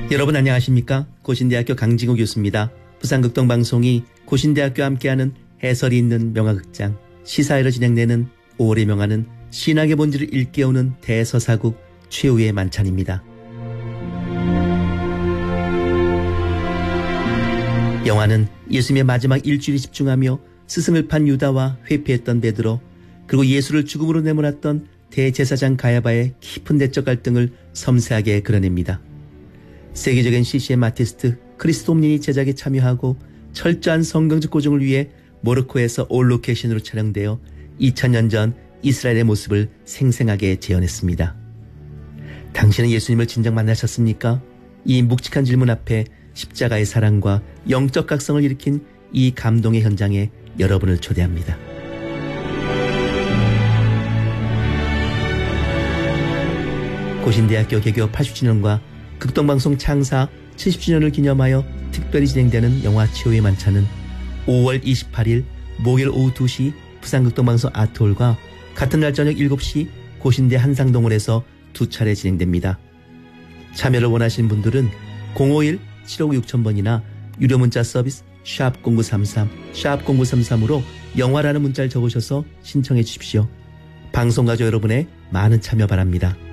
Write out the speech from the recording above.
여러분 안녕하십니까? 고신대학교 강진구 교수입니다. 부산극동방송이 고신대학교와 함께하는 해설이 있는 명화극장 시사회로 진행되는 5월의 명화는 신학의 본질을 일깨우는 대서사국 최후의 만찬입니다. 영화는 예수님의 마지막 일주일에 집중하며 스승을 판 유다와 회피했던 베드로, 그리고 예수를 죽음으로 내몰았던 대제사장 가야바의 깊은 내적 갈등을 섬세하게 그려냅니다. 세계적인 CCM 아티스트 크리스토옴린이 제작에 참여하고 철저한 성경적 고증을 위해 모로코에서 올 로케이션으로 촬영되어 2000년 전 이스라엘의 모습을 생생하게 재현했습니다. 당신은 예수님을 진정 만나셨습니까? 이 묵직한 질문 앞에 십자가의 사랑과 영적 각성을 일으킨 이 감동의 현장에 여러분을 초대합니다. 고신대학교 개교 80주년과 극동방송 창사 70주년을 기념하여 특별히 진행되는 영화 최후의 만찬은 5월 28일 목요일 오후 2시 부산극동방송 아트홀과 같은 날 저녁 7시 고신대 한상동홀에서 두 차례 진행됩니다. 참여를 원하시는 분들은 051-759-6000번이나 유료 문자 서비스 샵0933 샵0933으로 영화라는 문자를 적으셔서 신청해 주십시오. 방송가족 여러분의 많은 참여 바랍니다.